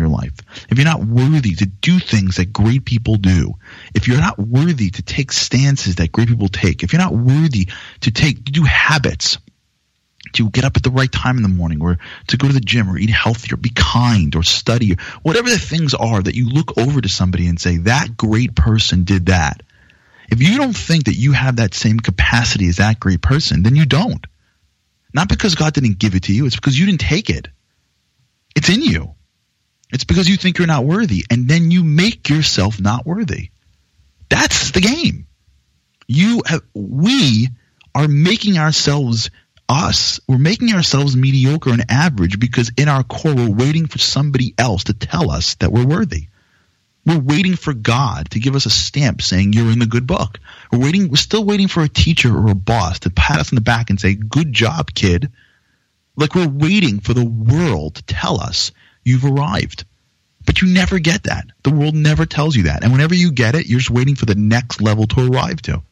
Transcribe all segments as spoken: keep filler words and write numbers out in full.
your life, if you're not worthy to do things that great people do, if you're not worthy to take stances that great people take, if you're not worthy to take to do habits, to get up at the right time in the morning, or to go to the gym, or eat healthy, or be kind, or study, or whatever the things are that you look over to somebody and say, that great person did that. If you don't think that you have that same capacity as that great person, then you don't. Not because God didn't give it to you. It's because you didn't take it. It's in you. It's because you think you're not worthy, and then you make yourself not worthy. That's the game. You have, we are making ourselves us. We're making ourselves mediocre and average because in our core we're waiting for somebody else to tell us that we're worthy. We're waiting for God to give us a stamp saying you're in the good book. We're waiting. We're still waiting for a teacher or a boss to pat us on the back and say, good job, kid. Like we're waiting for the world to tell us you've arrived. But you never get that. The world never tells you that. And whenever you get it, you're just waiting for the next level to arrive to.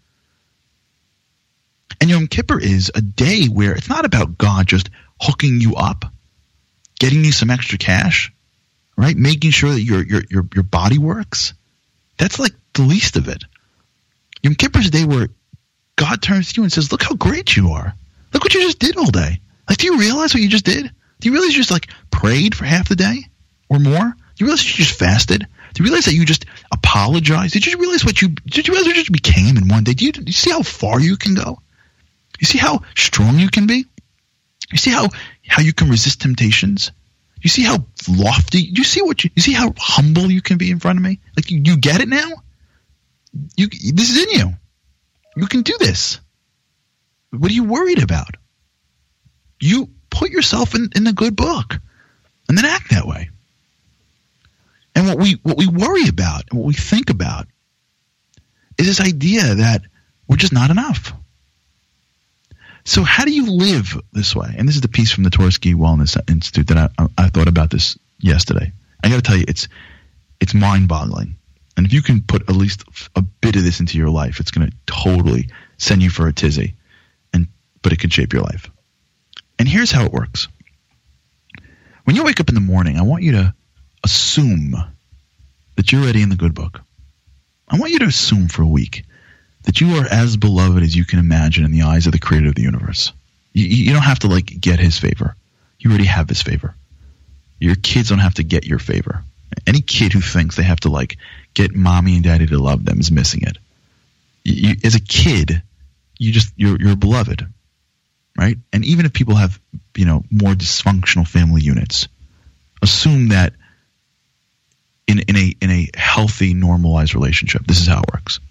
And Yom Kippur is a day where it's not about God just hooking you up, getting you some extra cash, right? Making sure that your your your, your body works. That's like the least of it. Yom Kippur is a day where God turns to you and says, look how great you are. Look what you just did all day. Like, do you realize what you just did? Do you realize you just like prayed for half the day or more? Do you realize you just fasted? Do you realize that you just apologized? Did you realize what you did you realize what you just became in one day? Do you, do you see how far you can go? You see how strong you can be? You see how how you can resist temptations? You see how lofty? You see what you, you see how humble you can be in front of me? Like you, you get it now? You this is in you. You can do this. What are you worried about? You put yourself in, in the good book and then act that way. And what we what we worry about and what we think about is this idea that we're just not enough. So how do you live this way? And this is the piece from the Tversky Wellness Institute that I, I, I thought about this yesterday. I got to tell you, it's it's mind-boggling. And if you can put at least a bit of this into your life, it's going to totally send you for a tizzy. And but it could shape your life. And here's how it works. When you wake up in the morning, I want you to assume that you're already in the good book. I want you to assume for a week that you are as beloved as you can imagine in the eyes of the creator of the universe. You, you don't have to like get his favor. You already have his favor. Your kids don't have to get your favor. Any kid who thinks they have to like get mommy and daddy to love them is missing it. You, you, as a kid, you just you're you're beloved, right? And even if people have, you know, more dysfunctional family units, assume that in in a in a healthy, normalized relationship, this is how it works.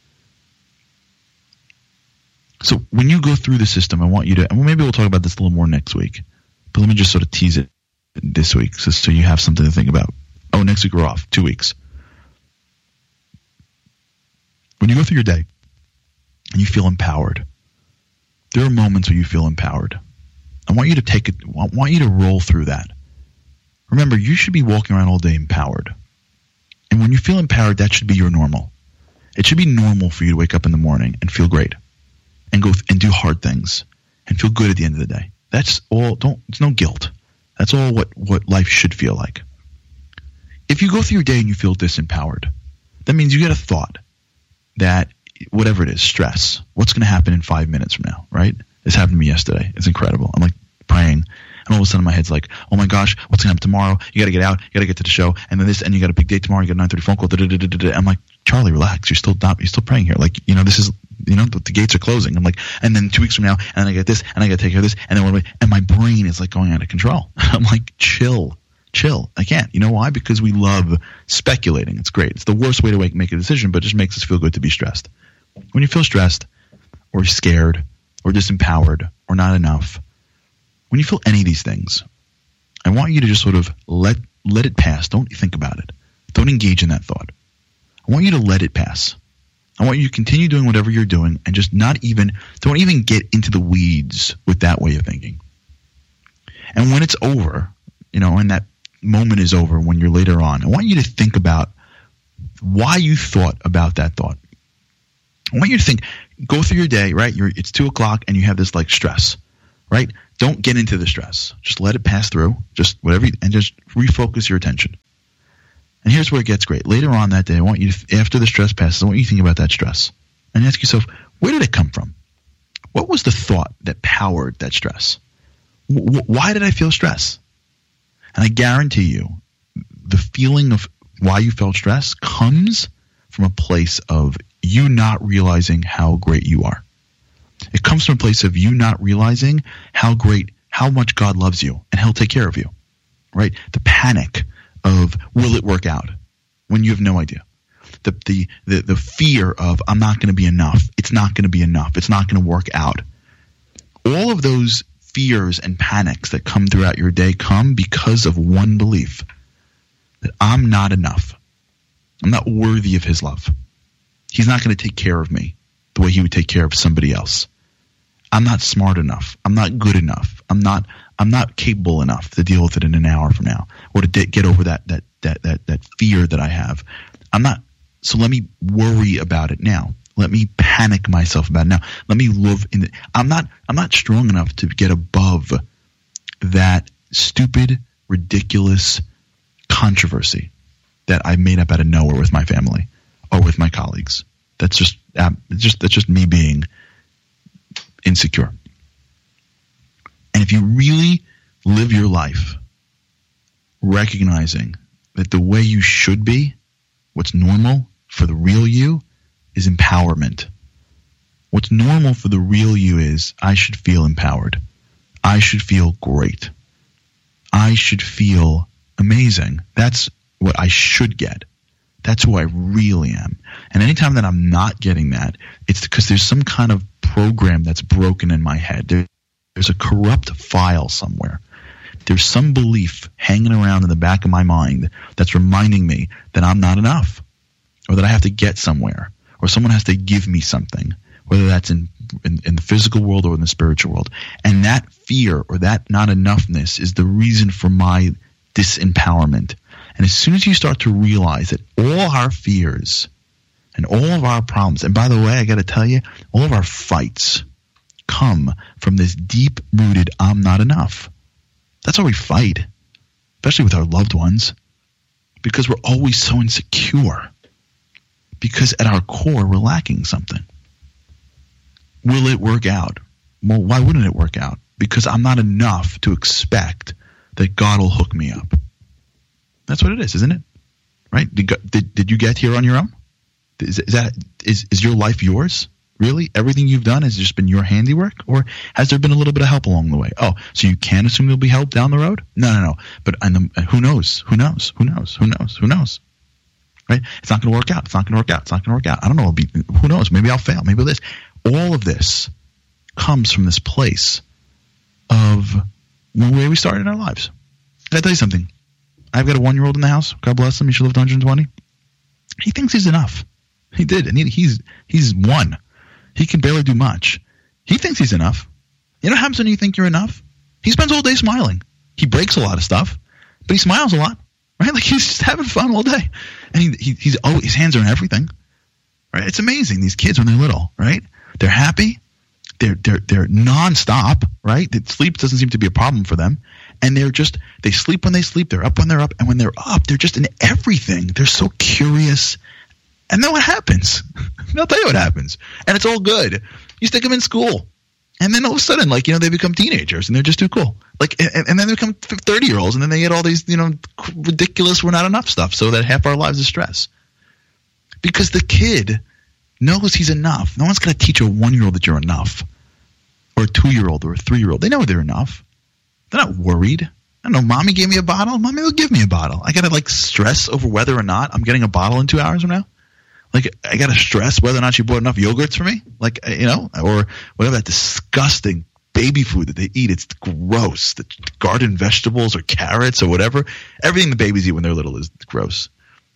So when you go through the system, I want you to, and maybe we'll talk about this a little more next week, but let me just sort of tease it this week so, so you have something to think about. Oh, next week we're off, two weeks. When you go through your day and you feel empowered, there are moments where you feel empowered. I want you to take it, I want you to roll through that. Remember, you should be walking around all day empowered. And when you feel empowered, that should be your normal. It should be normal for you to wake up in the morning and feel great. And go th- and do hard things and feel good at the end of the day. That's all. Don't. It's no guilt. That's all what, what life should feel like. If you go through your day and you feel disempowered, that means you get a thought that whatever it is, stress. What's going to happen in five minutes from now? Right? This happened to me yesterday. It's incredible. I'm like praying, and all of a sudden my head's like, oh my gosh, what's going to happen tomorrow? You got to get out. You got to get to the show, and then this, and you got a big date tomorrow. You got a nine thirty phone call. I'm like, Charlie, relax. You're still not, you're still praying here. Like, you know, this is, you know, the, the gates are closing. I'm like, and then two weeks from now, and then I get this, and I got to take care of this, and then what? And my brain is like going out of control. I'm like, chill, chill. I can't. You know why? Because we love speculating. It's great. It's the worst way to make, make a decision, but it just makes us feel good to be stressed. When you feel stressed, or scared, or disempowered, or not enough, when you feel any of these things, I want you to just sort of let let it pass. Don't think about it. Don't engage in that thought. I want you to let it pass. I want you to continue doing whatever you're doing and just not even, don't even get into the weeds with that way of thinking. And when it's over, you know, and that moment is over, when you're later on, I want you to think about why you thought about that thought. I want you to think, go through your day, right? You're, it's two o'clock and you have this like stress, right? Don't get into the stress. Just let it pass through, just whatever, you, and just refocus your attention. And here's where it gets great. Later on that day, I want you to, after the stress passes, I want you to think about that stress. And ask yourself, where did it come from? What was the thought that powered that stress? W- why did I feel stress? And I guarantee you, the feeling of why you felt stress comes from a place of you not realizing how great you are. It comes from a place of you not realizing how great, how much God loves you, and he'll take care of you, right? The panic of, will it work out, when you have no idea. The, the, the, the fear of, I'm not going to be enough. It's not going to be enough. It's not going to work out. All of those fears and panics that come throughout your day come because of one belief, that I'm not enough. I'm not worthy of his love. He's not going to take care of me the way he would take care of somebody else. I'm not smart enough. I'm not good enough. I'm not I'm not capable enough to deal with it in an hour from now, or to de- get over that that that that that fear that I have. I'm not. So let me worry about it now. Let me panic myself about it now. Let me live in it. I'm not I'm not strong enough to get above that stupid, ridiculous controversy that I made up out of nowhere with my family or with my colleagues. That's just uh, just that's just me being insecure. And if you really live your life recognizing that the way you should be, what's normal for the real you, is empowerment. What's normal for the real you is, I should feel empowered. I should feel great. I should feel amazing. That's what I should get. That's who I really am. And anytime that I'm not getting that, it's because there's some kind of program that's broken in my head. There, there's a corrupt file somewhere. There's some belief hanging around in the back of my mind that's reminding me that I'm not enough, or that I have to get somewhere, or someone has to give me something, whether that's in, in, in the physical world or in the spiritual world. And that fear or that not enoughness is the reason for my disempowerment. And as soon as you start to realize that all our fears and all of our problems, and by the way, I got to tell you, all of our fights come from this deep-rooted I'm not enough. That's why we fight, especially with our loved ones, because we're always so insecure. Because at our core, we're lacking something. Will it work out? Well, why wouldn't it work out? Because I'm not enough to expect that God will hook me up. That's what it is, isn't it? Right? Did did, did you get here on your own? Is, is that is is your life yours? Really? Everything you've done has just been your handiwork? Or has there been a little bit of help along the way? Oh, so you can assume there'll be help down the road? No, no, no. But and the, who knows? Who knows? Who knows? Who knows? Who knows? Right? It's not going to work out. It's not going to work out. It's not going to work out. I don't know. It'll be, who knows? Maybe I'll fail. Maybe this. All of this comes from this place of the way we started in our lives. Can I tell you something? I've got a one-year-old in the house. God bless him. He should live to one hundred twenty. He thinks he's enough. He did. And he, he's he's one. He can barely do much. He thinks he's enough. You know what happens when you think you're enough? He spends all day smiling. He breaks a lot of stuff, but he smiles a lot. Right? Like he's just having fun all day. And he, he he's oh his hands are in everything. Right? It's amazing, these kids when they're little, right? They're happy. They're they're they're nonstop, right? That sleep doesn't seem to be a problem for them. And they're just they sleep when they sleep, they're up when they're up, and when they're up, they're just in everything. They're so curious. And then what happens? I'll tell you what happens. And it's all good. You stick them in school. And then all of a sudden, like, you know, they become teenagers and they're just too cool. Like, and, and then they become thirty year olds and then they get all these, you know, ridiculous, we're not enough stuff. So that half our lives is stress. Because the kid knows he's enough. No one's going to teach a one year old that you're enough, or a two year old or a three year old. They know they're enough. They're not worried. I don't know. Mommy gave me a bottle. Mommy will give me a bottle. I got to like stress over whether or not I'm getting a bottle in two hours from now. Like, I got to stress whether or not she bought enough yogurts for me, like, you know, or whatever that disgusting baby food that they eat. It's gross. The garden vegetables or carrots or whatever. Everything the babies eat when they're little is gross.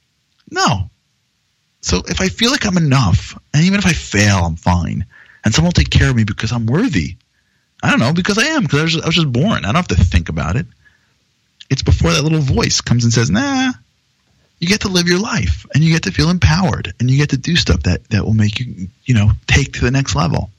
No. So if I feel like I'm enough, and even if I fail, I'm fine, and someone will take care of me because I'm worthy. I don't know, because I am, because I was, just, I was just born. I don't have to think about it. It's before that little voice comes and says, nah. You get to live your life, and you get to feel empowered, and you get to do stuff that, that will make you, you know, take to the next level.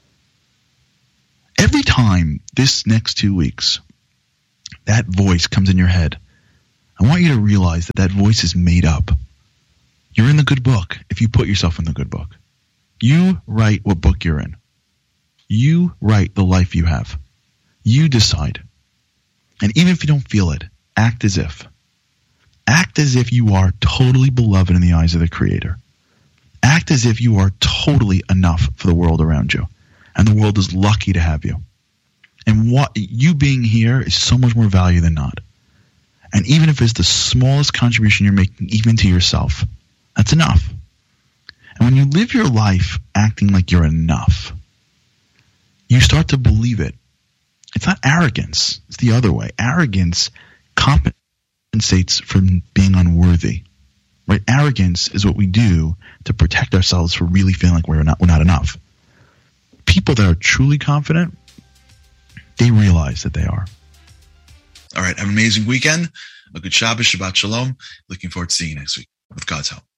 Every time this next two weeks, that voice comes in your head I want you to realize that that voice is made up. You're in the good book if you put yourself in the good book. You write what book you're in. You write the life you have. You decide. And even if you don't feel it, act as if. Act as if you are totally beloved in the eyes of the Creator. Act as if you are totally enough for the world around you. And the world is lucky to have you. And what you being here is so much more value than not. And even if it's the smallest contribution you're making, even to yourself, that's enough. And when you live your life acting like you're enough, you start to believe it. It's not arrogance. It's the other way. Arrogance compensates for being unworthy. Right? Arrogance is what we do to protect ourselves from really feeling like we're not, we're not enough. People that are truly confident, they realize that they are. All right. Have an amazing weekend. A good Shabbos, Shabbat Shalom. Looking forward to seeing you next week with God's help.